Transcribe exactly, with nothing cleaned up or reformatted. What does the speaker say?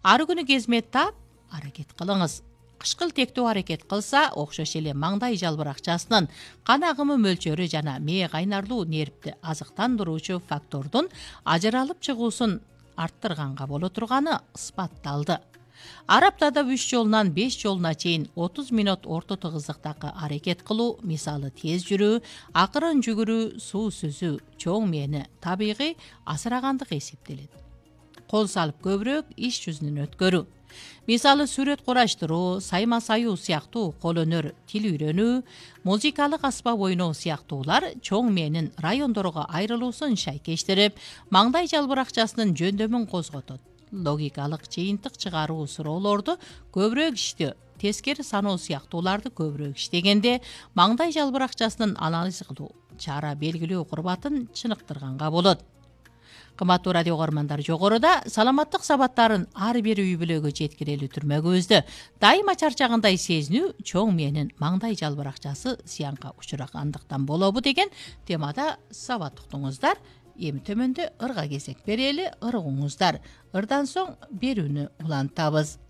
Ар күнү кезмет таап аракет кылыңыз. Кышкыл тектүү аракет кылса, окшош эле маңдай жалбыракчасынын кан агымы мөлчөрү жана мээ кайнарлуу нервти азыктандыруучу фактордун ажыралып чыгуусун арттырганга боло турганы ысбатталды. Ар аптада үч жолунан беш жолуна чейин отуз мүнөт орто тыгыздыктагы аракет кылуу, мисалы тез жүрүү, акырын жүгүрүү, суу сүзүү чоң мээни табигый асырагандык эсептелет. Кол салып көбүрөөк иш жүзүнөн өткөрүү. Мисалы сүрөт кураштыруу, сайма саюу сыяктуу кол өнөр, тил үйрөнүү, музыкалык аспап ойноо сыяктуулар чоң мээнин райондорго айрылуусун шайкештирип, маңдай жалбыракчасынын жөндөмүн козготот. Логикалык жыйынтык чыгаруу суроолорду көбүрөөк иштөө, тескери саноо сыяктууларды көбүрөөк иштегенде маңдай жалбыракчасынын анализ кылуу, чара белгилөө курбатын чыныктырганга болот. Кымбаттуу радио угармандар, жогоруда саламаттык сабаттарын ар бир үй бүлөгө жеткирели түрмөгүбүздө дайыма чарчагандай сезинүү чоң мээнин маңдай жалбыракчасы зыянга учурагандыктан болобу деген темада сабат уктуңуздар. Эми төмөндө ырга кезек берели, ыргыңыздар. Ырдан соң берүүнү улантабыз.